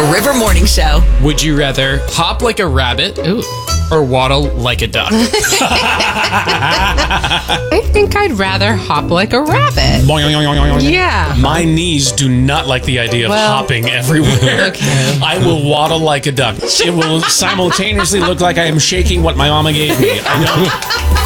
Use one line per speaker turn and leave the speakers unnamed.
The River Morning Show.
Would you rather hop like a rabbit or waddle like a duck?
I think I'd rather hop like a rabbit. Yeah.
My knees do not like the idea of hopping everywhere.
Okay.
I will waddle like a duck. It will simultaneously look like I am shaking what my mama gave me. I know.